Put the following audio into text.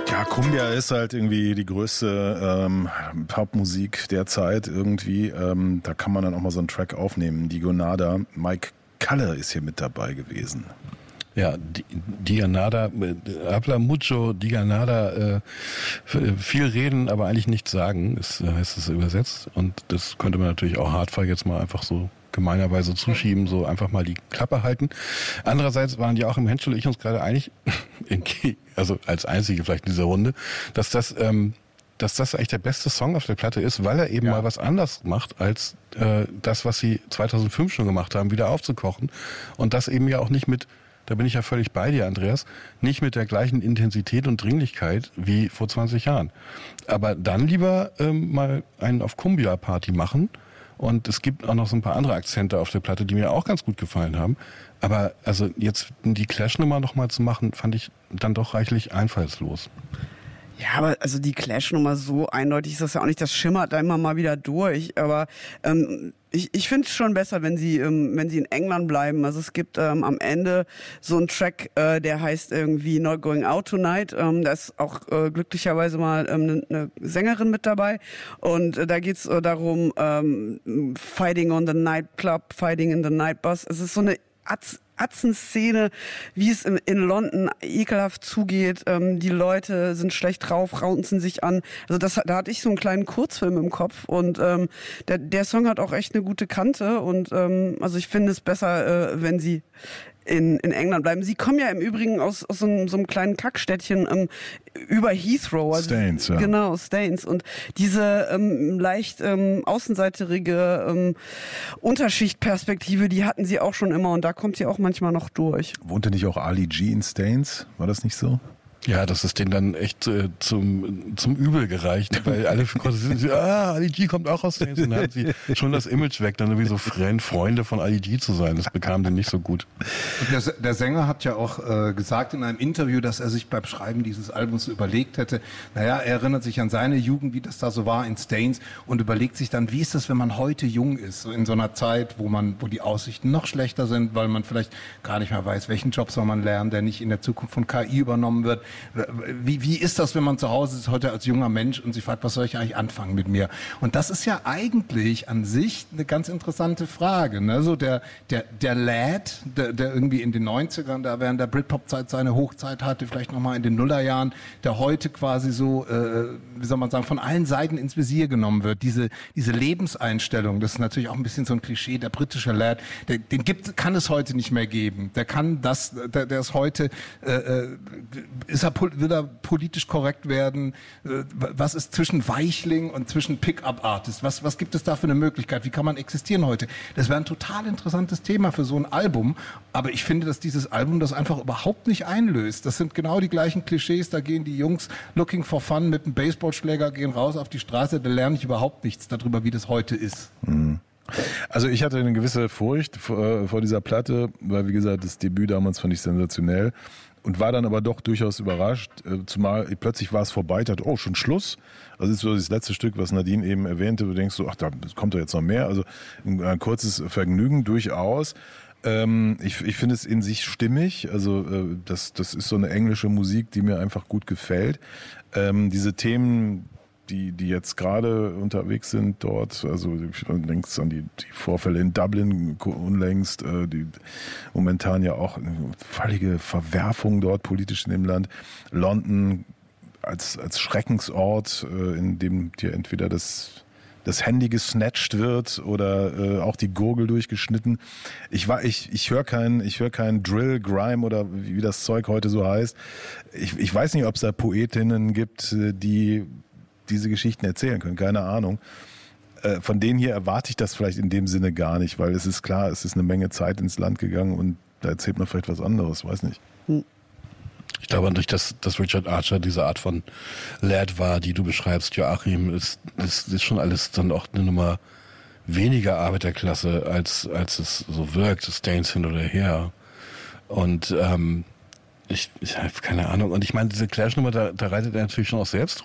Ja, Cumbia ist halt irgendwie die größte Popmusik der Zeit irgendwie. Da kann man dann auch mal so einen Track aufnehmen. Digonada, Mike Kalle ist hier mit dabei gewesen. Ja, Diganada, habla mucho, Diganada, viel reden, aber eigentlich nichts sagen, das heißt es übersetzt. Und das könnte man natürlich auch Hardfire jetzt mal einfach so gemeinerweise zuschieben, so einfach mal die Klappe halten. Andererseits waren ja auch im Henschel und ich uns gerade einig, also als Einzige vielleicht in dieser Runde, dass das eigentlich der beste Song auf der Platte ist, weil er eben mal was anders macht, als das, was sie 2005 schon gemacht haben, wieder aufzukochen. Und das eben ja auch nicht mit, da bin ich ja völlig bei dir, Andreas, nicht mit der gleichen Intensität und Dringlichkeit wie vor 20 Jahren. Aber dann lieber mal einen auf Cumbia-Party machen. Und es gibt auch noch so ein paar andere Akzente auf der Platte, die mir auch ganz gut gefallen haben. Aber also jetzt die Clash-Nummer nochmal zu machen, fand ich dann doch reichlich einfallslos. Ja, aber also die Clash-Nummer, so eindeutig ist das ja auch nicht. Das schimmert da immer mal wieder durch. Aber ich finde es schon besser, wenn sie in England bleiben. Also es gibt am Ende so einen Track, der heißt irgendwie Not Going Out Tonight. Da ist auch glücklicherweise mal eine Sängerin mit dabei. Und da geht's darum, Fighting on the Nightclub, Fighting in the Night Bus. Es ist so eine Atzen-Szene, wie es in London ekelhaft zugeht. Die Leute sind schlecht drauf, raunzen sich an. Also da hatte ich so einen kleinen Kurzfilm im Kopf. Und der Song hat auch echt eine gute Kante. Und also ich finde es besser, wenn sie in England bleiben. Sie kommen ja im Übrigen aus so einem kleinen Kackstädtchen über Heathrow. Also, Staines, ja. Genau, Staines. Und diese leicht außenseiterige Unterschichtperspektive, die hatten sie auch schon immer. Und da kommt sie auch manchmal noch durch. Wohnte nicht auch Ali G in Staines? War das nicht so? Ja, das ist denen dann echt zum Übel gereicht, weil alle sind Ali G kommt auch aus Staines und dann hat sie schon das Image weg, dann irgendwie so Freunde von Ali G zu sein. Das bekam denen nicht so gut. Und der Sänger hat ja auch gesagt in einem Interview, dass er sich beim Schreiben dieses Albums überlegt hätte, er erinnert sich an seine Jugend, wie das da so war in Staines und überlegt sich dann, wie ist das, wenn man heute jung ist, so in so einer Zeit, wo die Aussichten noch schlechter sind, weil man vielleicht gar nicht mehr weiß, welchen Job soll man lernen, der nicht in der Zukunft von KI übernommen wird. Wie ist das, wenn man zu Hause ist heute als junger Mensch und sich fragt, was soll ich eigentlich anfangen mit mir? Und das ist ja eigentlich an sich eine ganz interessante Frage. Ne? So der Lad, der irgendwie in den 90ern, da während der Britpop-Zeit seine Hochzeit hatte, vielleicht nochmal in den Nullerjahren, der heute quasi so, wie soll man sagen, von allen Seiten ins Visier genommen wird. Diese Lebenseinstellung, das ist natürlich auch ein bisschen so ein Klischee, der britische Lad, kann es heute nicht mehr geben. Der ist heute, will er politisch korrekt werden? Was ist zwischen Weichling und zwischen Pick-up-Artist? Was gibt es da für eine Möglichkeit? Wie kann man existieren heute? Das wäre ein total interessantes Thema für so ein Album. Aber ich finde, dass dieses Album das einfach überhaupt nicht einlöst. Das sind genau die gleichen Klischees. Da gehen die Jungs looking for fun mit einem Baseballschläger, gehen raus auf die Straße. Da lerne ich überhaupt nichts darüber, wie das heute ist. Also ich hatte eine gewisse Furcht vor dieser Platte, weil wie gesagt, das Debüt damals fand ich sensationell. Und war dann aber doch durchaus überrascht, zumal plötzlich war es vorbei, dachte, oh, schon Schluss. Also das ist so das letzte Stück, was Nadine eben erwähnte, du denkst so, ach, da kommt doch jetzt noch mehr. Also ein kurzes Vergnügen durchaus. Ich finde es in sich stimmig, also das ist so eine englische Musik, die mir einfach gut gefällt. Diese Themen, die jetzt gerade unterwegs sind dort, also du denkst an die Vorfälle in Dublin unlängst, die momentan ja auch eine völlige Verwerfung dort politisch in dem Land. London als Schreckensort, in dem dir entweder das Handy gesnatcht wird oder auch die Gurgel durchgeschnitten. Ich höre kein Drill, Grime oder wie das Zeug heute so heißt. Ich weiß nicht, ob es da Poetinnen gibt, die diese Geschichten erzählen können, keine Ahnung. Von denen hier erwarte ich das vielleicht in dem Sinne gar nicht, weil es ist klar, es ist eine Menge Zeit ins Land gegangen und da erzählt man vielleicht was anderes, weiß nicht. Ich glaube nicht, dass Richard Archer diese Art von Lad war, die du beschreibst, Joachim, ist schon alles dann auch eine Nummer weniger Arbeiterklasse, als es so wirkt, Staines hin oder her. Und ich habe keine Ahnung. Und ich meine, diese Clash-Nummer, da reitet er natürlich schon auch selbst